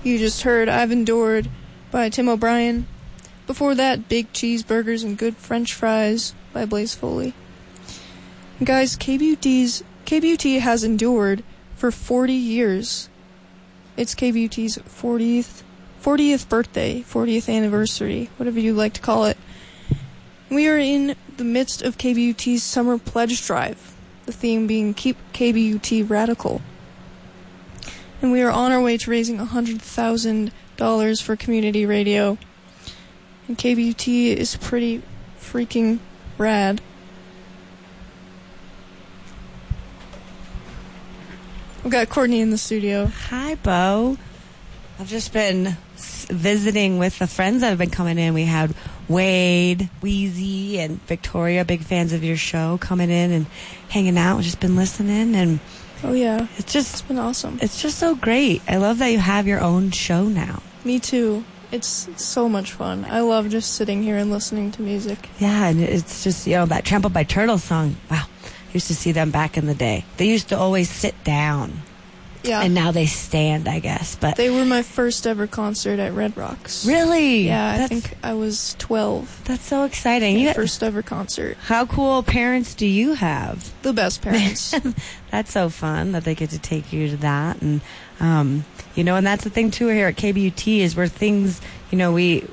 You just heard I've Endured by Tim O'Brien. Before that, Big Cheeseburgers and Good French Fries by Blaze Foley. And guys, KBUT has endured for 40 years. It's KBUT's 40th birthday, 40th anniversary, whatever you like to call it. We are in the midst of KBUT's Summer Pledge Drive, the theme being Keep KBUT Radical. And we are on our way to raising $100,000 for community radio. And KBUT is pretty freaking rad. We've got Courtney in the studio. Hi, Bo. I've just been visiting with the friends that have been coming in. We had Wade, Wheezy, and Victoria, big fans of your show, coming in and hanging out. We've just been listening, and oh yeah, it's been awesome. It's just so great. I love that you have your own show now. Me too. It's so much fun. I love just sitting here and listening to music. Yeah, and it's just, that Trampled by Turtles song. Wow. I used to see them back in the day. They used to always sit down. Yeah. And now they stand, I guess. But they were my first ever concert at Red Rocks. Really? Yeah, I think I was 12. That's so exciting. My first ever concert. How cool parents do you have? The best parents. That's so fun that they get to take you to that. And, and that's the thing, too, here at KBUT is where things, we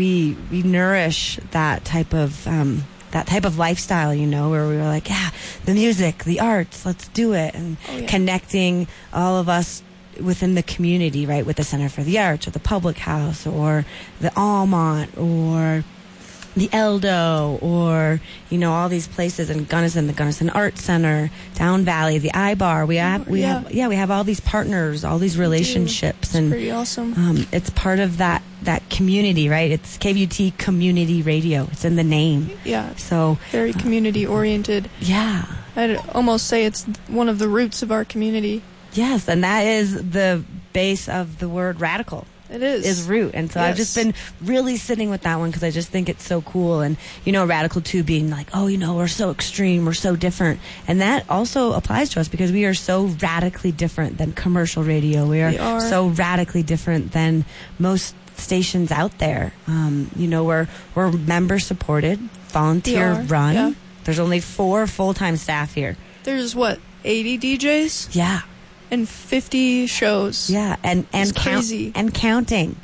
nourish that type of lifestyle, where we were like, yeah, the music, the arts, let's do it. And connecting all of us within the community, right, with the Center for the Arts or the Public House or the Almont or the Eldo or, all these places in Gunnison, the Gunnison Art Center, Down Valley, the iBar. We have all these partners, all these relationships. It's pretty awesome. It's part of that community, right? It's KBUT Community Radio. It's in the name. Yeah. So very community oriented. Yeah. I'd almost say it's one of the roots of our community. Yes, and that is the base of the word radical. It is root. And so I've just been really sitting with that one because I just think it's so cool. And, radical too being like, we're so extreme, we're so different. And that also applies to us because we are so radically different than commercial radio. We are so radically different than most stations out there. We're member supported, volunteer run. Yeah. There's only 4 full-time staff here. There's 80 DJs? Yeah. And 50 shows. Yeah, and crazy. And counting.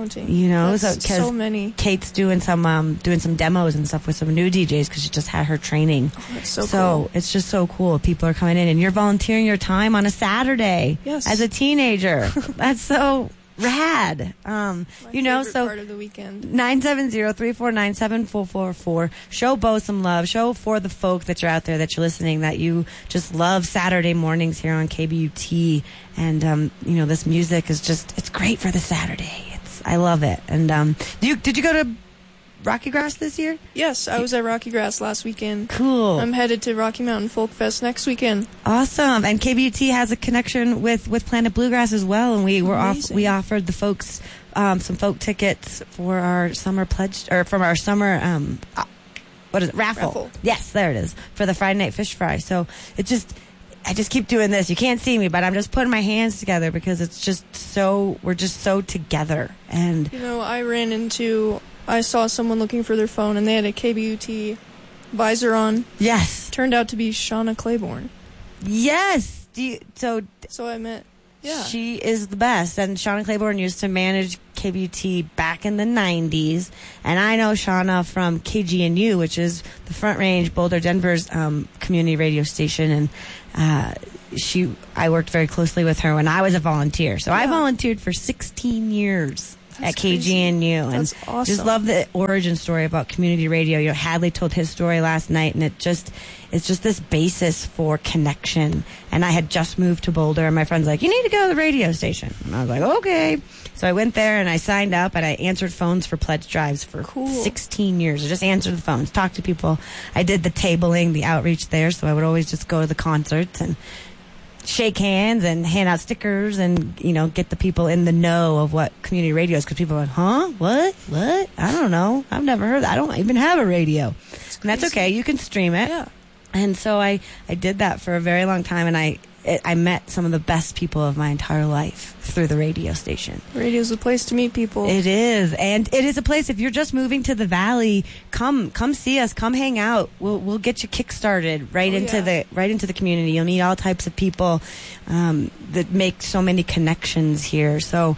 So many. Kate's doing some demos and stuff with some new DJs because she just had her training. Oh, that's so cool. It's just so cool. People are coming in, and you're volunteering your time on a Saturday. Yes. As a teenager. That's so rad. My favorite part of the weekend. 970-349-7444. Show Bo some love. Show for the folk that you're out there, that you're listening, that you just love Saturday mornings here on KBUT. And, this music is it's great for the Saturday. I love it. And did you go to Rocky Grass this year? Yes, I was at Rocky Grass last weekend. Cool. I'm headed to Rocky Mountain Folk Fest next weekend. Awesome. And KBUT has a connection with Planet Bluegrass as well, and we offered the folks some folk tickets for our summer pledge, or from our summer raffle. Yes, there it is, for the Friday Night Fish Fry. So I just keep doing this. You can't see me, but I'm just putting my hands together because we're just so together. And I saw someone looking for their phone, and they had a KBUT visor on. Yes. Turned out to be Shauna Claiborne. Yes. So I met. Yeah. She is the best. And Shauna Claiborne used to manage KBUT back in the 90s. And I know Shauna from KGNU, which is the Front Range, Boulder, Denver's community radio station. And I worked very closely with her when I was a volunteer. So I volunteered for 16 years. At KGNU. That's awesome. Just love the origin story about community radio. Hadley told his story last night, and it's just this basis for connection. And I had just moved to Boulder, and my friend's like, you need to go to the radio station. And I was like, okay. So I went there, and I signed up, and I answered phones for pledge drives for 16 years. I just answered the phones, talked to people. I did the tabling, the outreach there, so I would always just go to the concerts and shake hands and hand out stickers and, get the people in the know of what community radio is, because people are like, huh? What? I don't know. I've never heard that. I don't even have a radio. And that's okay. You can stream it. Yeah. And so I did that for a very long time, and I I met some of the best people of my entire life through the radio station. Radio's a place to meet people. It is, and it is a place. If you're just moving to the Valley, come see us. Come hang out. We'll get you kickstarted right into the community. You'll meet all types of people that make so many connections here. So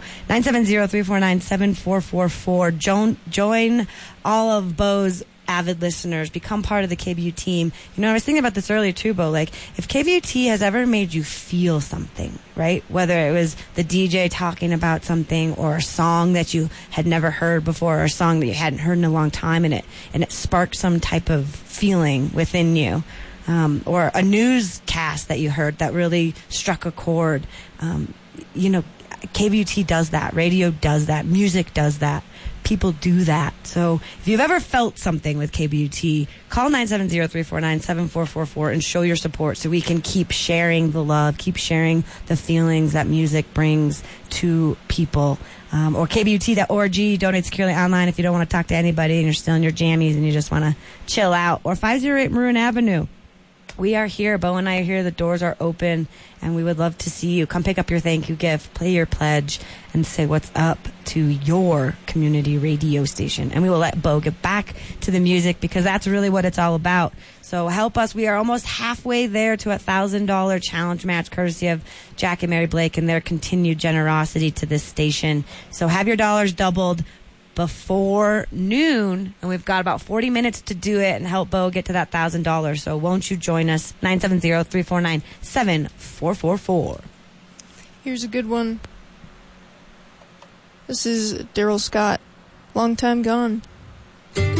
970-349-7444. Join all of Bo's avid listeners, become part of the KBU team. You know, I was thinking about this earlier too, Bo. Like, if KBUT has ever made you feel something, right? Whether it was the DJ talking about something, or a song that you had never heard before, or a song that you hadn't heard in a long time, and it sparked some type of feeling within you, or a newscast that you heard that really struck a chord. You know, KBUT does that. Radio does that. Music does that. People do that. So if you've ever felt something with KBUT, call 970-349-7444 and show your support so we can keep sharing the love, keep sharing the feelings that music brings to people. Or KBUT.org, donate securely online if you don't want to talk to anybody and you're still in your jammies and you just want to chill out. Or 508 Maroon Avenue. We are here. Bo and I are here. The doors are open, and we would love to see you. Come pick up your thank you gift, play your pledge, and say what's up to your community radio station. And we will let Bo get back to the music, because that's really what it's all about. So help us. We are almost halfway there to a $1,000 challenge match, courtesy of Jack and Mary Blake and their continued generosity to this station. So have your dollars doubled before noon, and we've got about 40 minutes to do it and help Bo get to that $1,000. So won't you join us? 970-349-7444. Here's a good one. This is Daryl Scott, Long Time Gone.